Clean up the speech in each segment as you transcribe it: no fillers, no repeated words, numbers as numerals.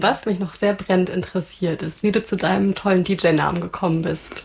Was mich noch sehr brennend interessiert, ist, wie du zu deinem tollen DJ-Namen gekommen bist.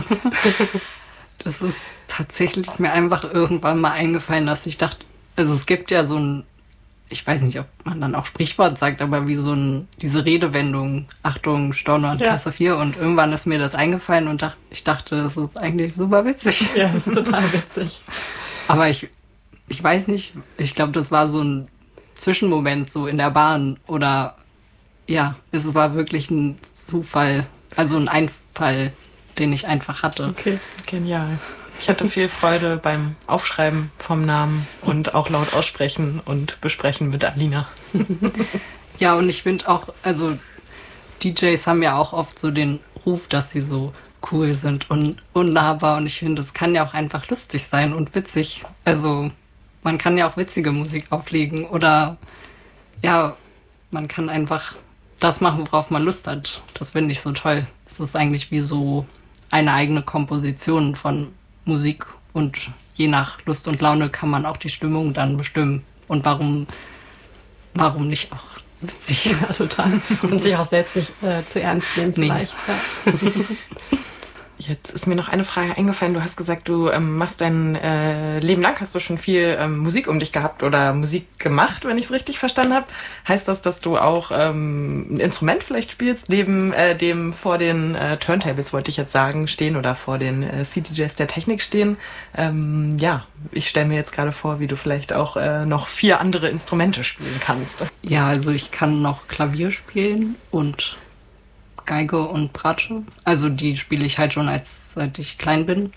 Das ist tatsächlich mir einfach irgendwann mal eingefallen, dass ich dachte, also es gibt ja so ein, ich weiß nicht, ob man dann auch Sprichwort sagt, aber wie so diese Redewendung, Achtung, Storno an Kasse 4, und irgendwann ist mir das eingefallen und ich dachte, das ist eigentlich super witzig. Ja, das ist total witzig. Aber ich weiß nicht, ich glaube, das war so ein Zwischenmoment so in der Bahn oder ja, es war wirklich ein Zufall, also ein Einfall, den ich einfach hatte. Okay, genial. Ich hatte viel Freude beim Aufschreiben vom Namen und auch laut aussprechen und besprechen mit Alina. Ja, und ich finde auch, also DJs haben ja auch oft so den Ruf, dass sie so cool sind und unnahbar, und ich finde, es kann ja auch einfach lustig sein und witzig. Also man kann ja auch witzige Musik auflegen oder ja, man kann einfach das machen, worauf man Lust hat. Das finde ich so toll. Es ist eigentlich wie so eine eigene Komposition von Musik, und je nach Lust und Laune kann man auch die Stimmung dann bestimmen. Und warum nicht auch witzig? Ja, total. Und sich auch selbst nicht zu ernst nehmen vielleicht. Nee. Ja. Jetzt ist mir noch eine Frage eingefallen. Du hast gesagt, du machst dein Leben lang, hast du schon viel Musik um dich gehabt oder Musik gemacht, wenn ich es richtig verstanden habe. Heißt das, dass du auch ein Instrument vielleicht spielst, neben dem vor den Turntables, wollte ich jetzt sagen, stehen oder vor den CDJs der Technik stehen? Ja, ich stelle mir jetzt gerade vor, wie du vielleicht auch noch 4 andere Instrumente spielen kannst. Ja, also ich kann noch Klavier spielen und Geige und Bratsche. Also die spiele ich halt schon seit ich klein bin.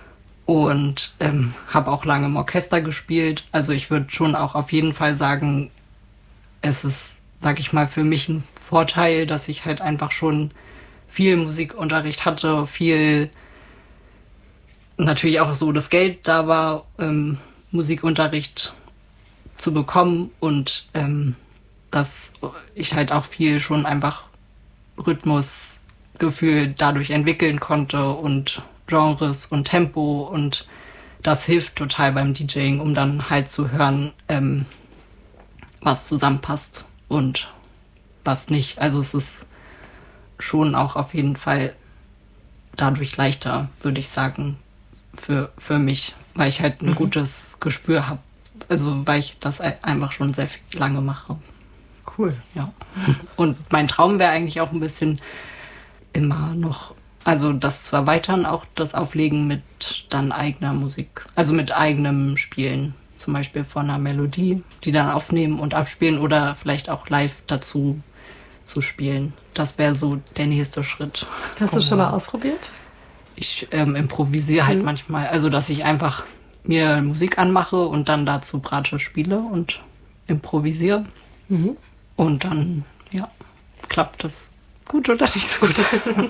Und habe auch lange im Orchester gespielt. Also ich würde schon auch auf jeden Fall sagen, es ist, sag ich mal, für mich ein Vorteil, dass ich halt einfach schon viel Musikunterricht hatte, viel natürlich auch so das Geld da war, Musikunterricht zu bekommen, und dass ich halt auch viel schon einfach Rhythmusgefühl dadurch entwickeln konnte und Genres und Tempo, und das hilft total beim DJing, um dann halt zu hören, was zusammenpasst und was nicht. Also es ist schon auch auf jeden Fall dadurch leichter, würde ich sagen, für mich, weil ich halt ein gutes Gespür habe. Also weil ich das einfach schon sehr lange mache. Cool. Ja. Und mein Traum wäre eigentlich auch ein bisschen immer noch, also das zu erweitern, auch das Auflegen mit dann eigener Musik, also mit eigenem Spielen, zum Beispiel von einer Melodie, die dann aufnehmen und abspielen oder vielleicht auch live dazu zu spielen. Das wäre so der nächste Schritt. Hast du schon mal ausprobiert? Ich improvisiere halt manchmal, also dass ich einfach mir Musik anmache und dann dazu Bratsche spiele und improvisiere. Mhm. Und dann, ja, klappt das gut oder nicht so gut.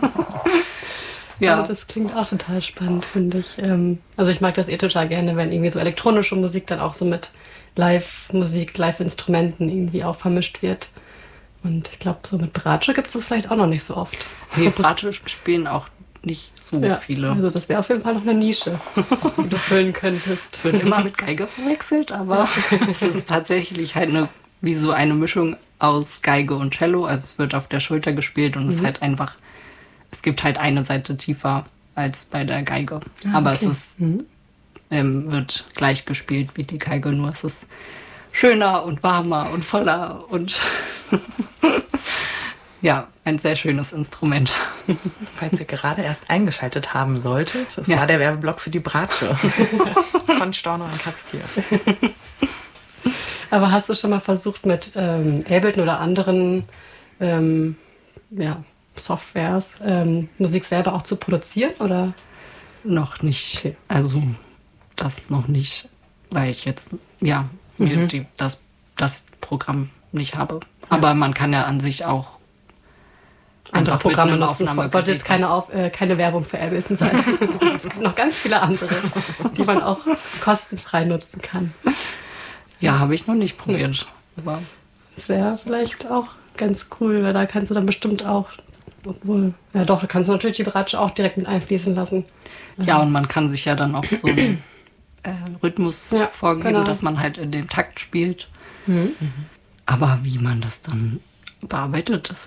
Ja, das klingt auch total spannend, finde ich. Also ich mag das total gerne, wenn irgendwie so elektronische Musik dann auch so mit Live-Musik, Live-Instrumenten irgendwie auch vermischt wird. Und ich glaube, so mit Bratsche gibt es das vielleicht auch noch nicht so oft. Nee, Bratsche spielen auch nicht so viele. Also das wäre auf jeden Fall noch eine Nische, die du füllen könntest. Es wird immer mit Geige verwechselt, aber es ist tatsächlich halt wie so eine Mischung aus Geige und Cello. Also es wird auf der Schulter gespielt und es ist halt einfach, es gibt halt eine Seite tiefer als bei der Geige. Aber es ist, wird gleich gespielt wie die Geige, nur es ist schöner und warmer und voller und ja, ein sehr schönes Instrument. Falls ihr gerade erst eingeschaltet haben solltet, das war der Werbeblock für die Bratsche von Storno und Kasse 4. Aber hast du schon mal versucht, mit Ableton oder anderen Softwares Musik selber auch zu produzieren, oder? Noch nicht. Okay. Also das noch nicht, weil ich jetzt das Programm nicht habe. Aber man kann ja an sich auch andere Programme nutzen. Sollte jetzt keine Werbung für Ableton sein. Es gibt noch ganz viele andere, die man auch kostenfrei nutzen kann. Ja, habe ich noch nicht probiert. Aber das wäre vielleicht auch ganz cool, weil da kannst du dann bestimmt auch, da kannst du natürlich die Bratsche auch direkt mit einfließen lassen. Ja, und man kann sich ja dann auch so einen Rhythmus vorgeben, dass man halt in dem Takt spielt. Mhm. Aber wie man das dann bearbeitet, das